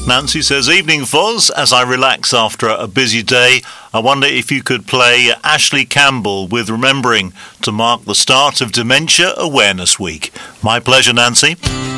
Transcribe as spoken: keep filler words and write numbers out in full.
Nancy says, evening Fuzz, as I relax after a busy day, I wonder if you could play Ashley Campbell with Remembering to mark the start of Dementia Awareness Week. My pleasure, Nancy.